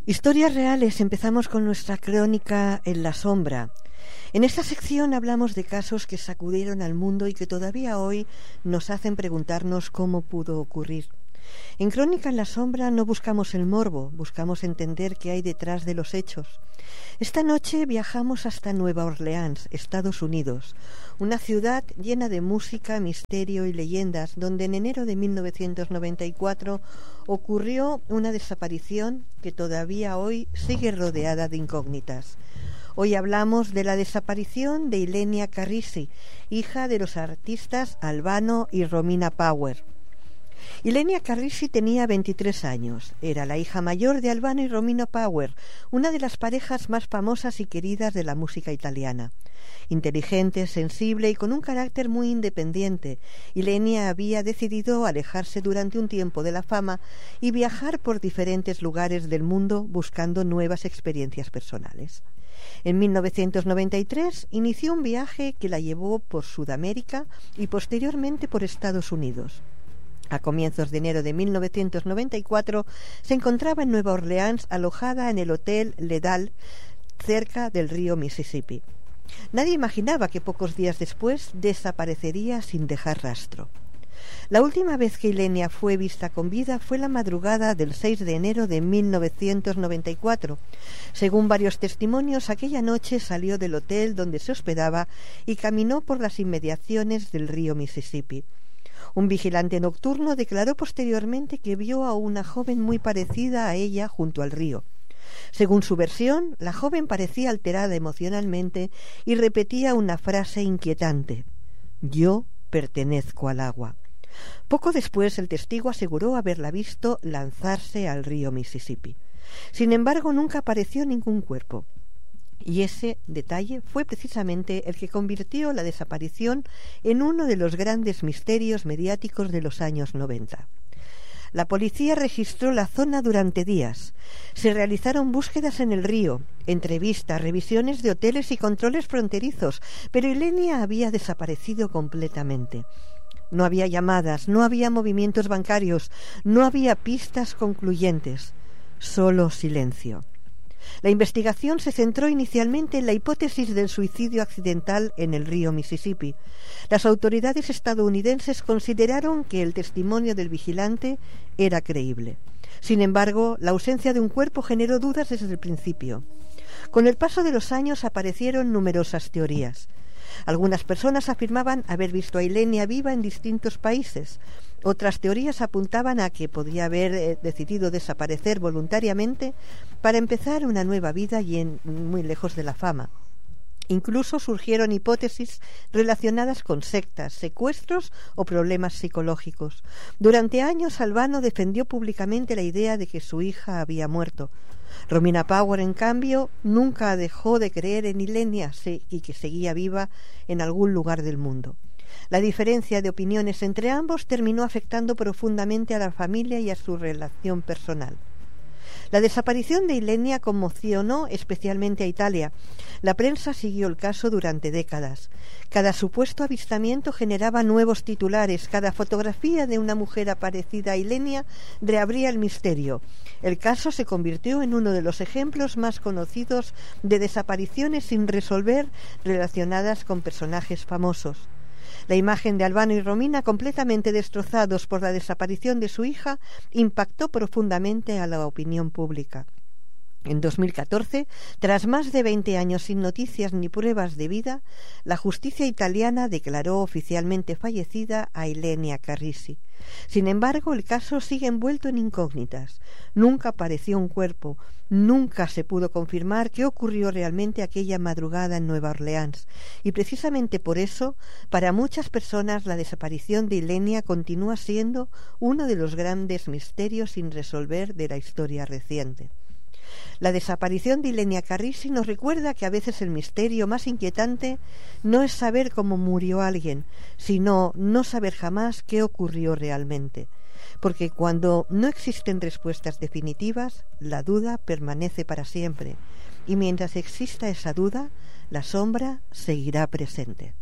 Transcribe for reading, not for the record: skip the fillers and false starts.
Historias reales. Empezamos con nuestra crónica En la sombra. En esta sección hablamos de casos que sacudieron al mundo y que todavía hoy nos hacen preguntarnos cómo pudo ocurrir. En Crónica en la sombra no buscamos el morbo, buscamos entender qué hay detrás de los hechos. Esta noche viajamos hasta Nueva Orleans, Estados Unidos, una ciudad llena de música, misterio y leyendas, donde en enero de 1994 ocurrió una desaparición que todavía hoy sigue rodeada de incógnitas. Hoy hablamos de la desaparición de Ylenia Carrisi, hija de los artistas Albano y Romina Power. Ylenia Carrisi tenía 23 años. Era la hija mayor de Albano y Romina Power, una de las parejas más famosas y queridas de la música italiana. Inteligente, sensible y con un carácter muy independiente, Ylenia había decidido alejarse durante un tiempo de la fama y viajar por diferentes lugares del mundo buscando nuevas experiencias personales. En 1993 inició un viaje que la llevó por Sudamérica y posteriormente por Estados Unidos. A comienzos de enero de 1994 se encontraba en Nueva Orleans alojada en el Hotel Ledal, cerca del río Mississippi. Nadie imaginaba que pocos días después desaparecería sin dejar rastro. La última vez que Ylenia fue vista con vida fue la madrugada del 6 de enero de 1994. Según varios testimonios, aquella noche salió del hotel donde se hospedaba y caminó por las inmediaciones del río Mississippi. Un vigilante nocturno declaró posteriormente que vio a una joven muy parecida a ella junto al río. Según su versión, la joven parecía alterada emocionalmente y repetía una frase inquietante: «Yo pertenezco al agua». Poco después, el testigo aseguró haberla visto lanzarse al río Mississippi. Sin embargo, nunca apareció ningún cuerpo. Y ese detalle fue precisamente el que convirtió la desaparición en uno de los grandes misterios mediáticos de los años 90. La policía registró la zona durante días. Se realizaron búsquedas en el río, entrevistas, revisiones de hoteles y controles fronterizos, pero Ylenia había desaparecido completamente. No había llamadas, no había movimientos bancarios, no había pistas concluyentes, solo silencio. La investigación se centró inicialmente en la hipótesis del suicidio accidental en el río Mississippi. Las autoridades estadounidenses consideraron que el testimonio del vigilante era creíble. Sin embargo, la ausencia de un cuerpo generó dudas desde el principio. Con el paso de los años aparecieron numerosas teorías. Algunas personas afirmaban haber visto a Ylenia viva en distintos países. Otras teorías apuntaban a que podría haber decidido desaparecer voluntariamente para empezar una nueva vida y muy lejos de la fama. Incluso surgieron hipótesis relacionadas con sectas, secuestros o problemas psicológicos. Durante años, Albano defendió públicamente la idea de que su hija había muerto. Romina Power, en cambio, nunca dejó de creer en Ylenia y que seguía viva en algún lugar del mundo. La diferencia de opiniones entre ambos terminó afectando profundamente a la familia y a su relación personal. La desaparición de Ylenia conmocionó especialmente a Italia. La prensa siguió el caso durante décadas. Cada supuesto avistamiento generaba nuevos titulares. Cada fotografía de una mujer parecida a Ylenia reabría el misterio. El caso se convirtió en uno de los ejemplos más conocidos de desapariciones sin resolver relacionadas con personajes famosos. La imagen de Albano y Romina, completamente destrozados por la desaparición de su hija, impactó profundamente a la opinión pública. En 2014, tras más de 20 años sin noticias ni pruebas de vida, la justicia italiana declaró oficialmente fallecida a Ylenia Carrisi. Sin embargo, el caso sigue envuelto en incógnitas. Nunca apareció un cuerpo, nunca se pudo confirmar qué ocurrió realmente aquella madrugada en Nueva Orleans, y precisamente por eso, para muchas personas, la desaparición de Ylenia continúa siendo uno de los grandes misterios sin resolver de la historia reciente. La desaparición de Ylenia Carrisi nos recuerda que a veces el misterio más inquietante no es saber cómo murió alguien, sino no saber jamás qué ocurrió realmente. Porque cuando no existen respuestas definitivas, la duda permanece para siempre, y mientras exista esa duda, la sombra seguirá presente.